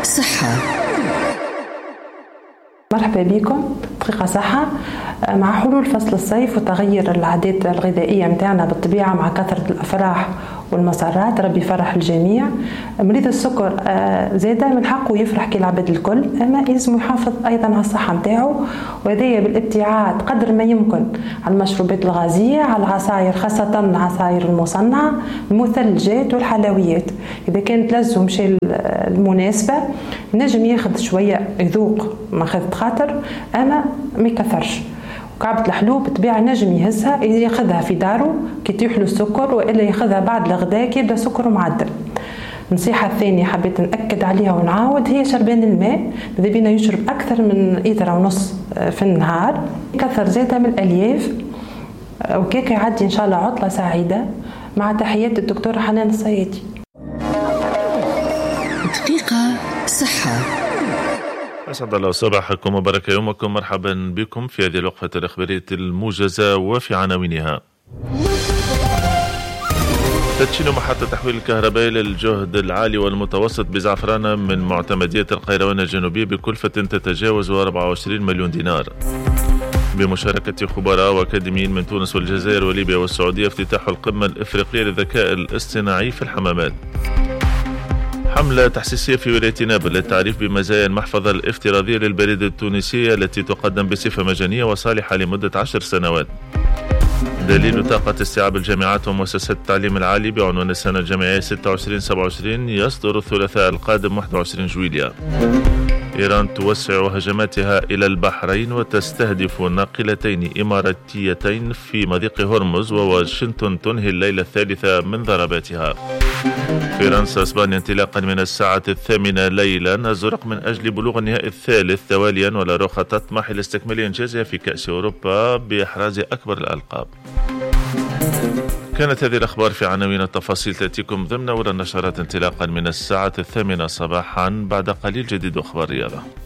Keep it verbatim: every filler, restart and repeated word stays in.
صحة. مرحبا بكم دقيقة صحة. مع حلول فصل الصيف وتغير العادات الغذائية متاعنا بالطبيعة مع كثرة الأفراح والمسرات، ربي يفرح الجميع. مريض السكر زاده من حقه يفرح كالعباد الكل، اما لازم يحافظ ايضا على الصحه نتاعو، وهذايا بالابتعاد قدر ما يمكن على المشروبات الغازيه، على العصائر خاصه العصائر المصنعه، المثلجات والحلويات. اذا كانت لزه مشى المناسبه نجم ياخذ شويه يذوق ماخذ خاطر، اما ما يكثرش. كعبة الحلوب بطبيعة نجم يهزها ياخذها في داره كي يطيح له السكر، والا ياخذها بعد الغداء كي يبدا سكره معدل. النصيحة الثانية حبيت نأكد عليها ونعاود هي شربان الماء. ماذا بينا يشرب أكثر من لتر ونص في النهار، كثر زيادة من الألياف، وكيك يعدي إن شاء الله عطلة سعيدة. مع تحيات الدكتور حنان الصيادي. دقيقة صحة. أسعد الله صباحكم وبارك يومكم. مرحبا بكم في هذه الوقفة الإخبارية الموجزة وفي عناوينها: تدشين محطة تحويل الكهرباء للجهد العالي والمتوسط بزعفرانة من معتمدية القيروان الجنوبية بكلفة تتجاوز أربعة وعشرين مليون دينار. بمشاركة خبراء وأكاديميين من تونس والجزائر وليبيا والسعودية افتتاح القمة الإفريقية للذكاء الاصطناعي في الحمامات. حملة تحسيسية في ولاية نابل للتعريف بمزايا المحفظة الافتراضية للبريد التونسية التي تقدم بصفة مجانية وصالحة لمدة عشر سنوات. دليل طاقة استيعاب الجامعات ومؤسسات التعليم العالي بعنوان السنة الجامعية ستة وعشرين سبعة وعشرين يصدر الثلاثاء القادم واحد وعشرين جويليا. إيران توسع هجماتها إلى البحرين وتستهدف ناقلتين إماراتيتين في مضيق هرمز، وواشنطن تنهي الليلة الثالثة من ضرباتها. فرنسا اسبانيا انطلاقا من الساعة الثامنة ليلا الزرق من أجل بلوغ النهائي الثالث تواليا، ولاروخا تطمح إلى استكمال إنجازها في كأس أوروبا بإحراز أكبر الألقاب. كانت هذه الأخبار في عناوين. التفاصيل تأتيكم ضمن أولى النشرات انطلاقا من الساعة الثامنة صباحا. بعد قليل جديد أخبار رياضة.